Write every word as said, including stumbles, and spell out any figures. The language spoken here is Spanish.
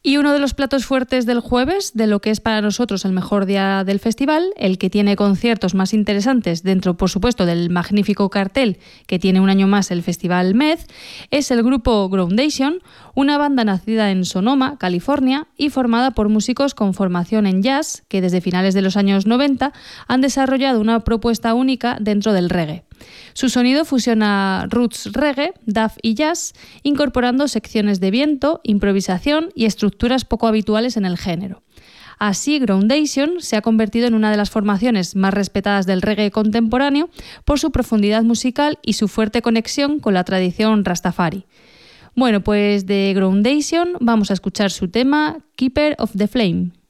Y uno de los platos fuertes del jueves, de lo que es para nosotros el mejor día del festival, el que tiene conciertos más interesantes dentro, por supuesto, del magnífico cartel que tiene un año más el Festival M E D, es el grupo Groundation, una banda nacida en Sonoma, California, y formada por músicos con formación en jazz que desde finales de los años noventa han desarrollado una propuesta única dentro del reggae. Su sonido fusiona roots reggae, dub y jazz, incorporando secciones de viento, improvisación y estructuras poco habituales en el género. Así, Groundation se ha convertido en una de las formaciones más respetadas del reggae contemporáneo por su profundidad musical y su fuerte conexión con la tradición rastafari. Bueno, pues de Groundation vamos a escuchar su tema Keeper of the Flame.